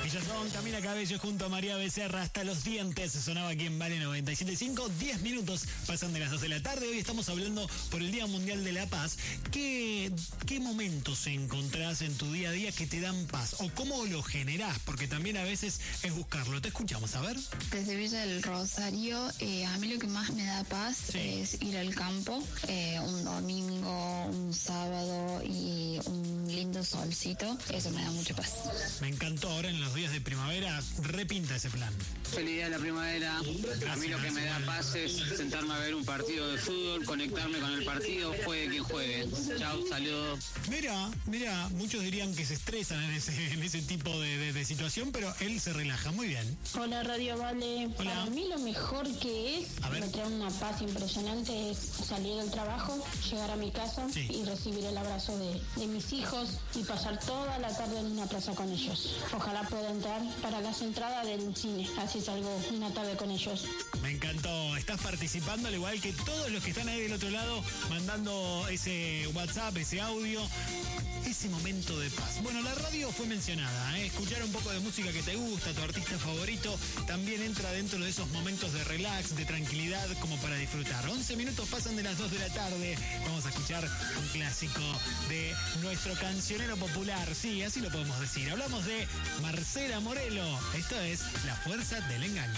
Ellos son Camila Cabello junto a María Becerra, hasta los dientes. Sonaba aquí en Vale 97.5. 10 minutos pasan de las 2 de la tarde. Hoy estamos hablando por el Día Mundial de la Paz. ¿Qué momentos encontrás en tu día a día que te dan paz? ¿O cómo lo generás? Porque también a veces es buscarlo. Te escuchamos, a ver. Desde Villa del Rosario, a mí lo que más me da paz es ir al campo, un domingo, un sábado y un lindo solcito. Eso me da mucha paz. Me encantó. Ahora en los días de primavera, repinta ese plan. Feliz día de la primavera. A mí lo que me da paz es sentarme a ver un partido de fútbol, conectarme con el partido, juegue quien juegue. Chao, saludos. Mira, muchos dirían que se estresan en ese tipo de situación, pero él se relaja muy bien. Hola Radio Vale. Hola. Para mí lo mejor que es, me trae una paz impresionante, es salir del trabajo, llegar a mi casa y recibir el abrazo de mis hijos y pasar toda la tarde en una plaza con ellos. Ojalá pueda entrar para las entradas del cine, así salgo una tarde con ellos. Me encantó, estás participando al igual que todos los que están ahí del otro lado, mandando ese WhatsApp, ese audio, ese momento de paz. Bueno, la radio fue mencionada, escuchar un poco de música que te gusta, tu artista favorito, también entra dentro de esos momentos de relax, de tranquilidad, como para disfrutar. 11 minutos pasan de las 2 de la tarde, vamos a escuchar un clásico de nuestro cancionero popular, sí, así lo podemos decir. Hablamos de Marcela Morelo, esto es La Fuerza del Engaño.